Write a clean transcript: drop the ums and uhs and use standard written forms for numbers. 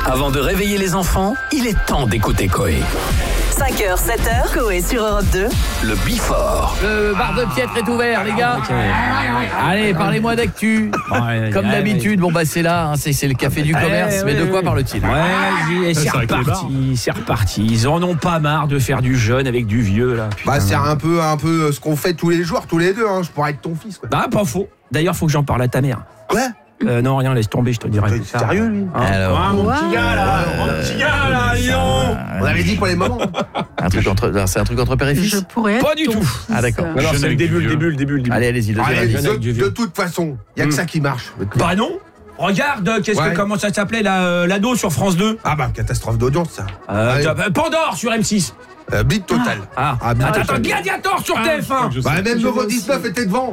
Avant de réveiller les enfants, il est temps d'écouter Coé. 5h, 7h, Coé sur Europe 2. Le Bifort. Le bar de Piètre est ouvert, les gars. Allez, parlez-moi d'actu. Comme d'habitude, bon bah c'est là, hein, c'est le café du commerce. Mais de quoi parle-t-il? Ouais, c'est reparti. Ils en ont pas marre de faire du jeune avec du vieux là. Putain. Bah c'est un peu ce qu'on fait tous les jours, tous les deux. Hein. Je pourrais être ton fils. Quoi. Bah pas faux. D'ailleurs, faut que j'en parle à ta mère. Quoi? Non, rien, laisse tomber, je te dirai. T'es sérieux, lui? Alors, mon petit gars, là, Lyon. On avait dit pour les moments. c'est un truc entre père et fils? Je pourrais être Pas du ton tout. fils. Ah d'accord. Alors, c'est le début. Allez, allez-y, le Allez, deuxième. de toute façon, il y a que ça qui marche. Bah non. Regarde, comment ça s'appelait l'ado sur France 2? Ah bah, catastrophe d'audience, ça. Allez. Pandore sur M6. Big Total. Attends, Gladiator sur TF1. Bah, même Euro 19 était devant.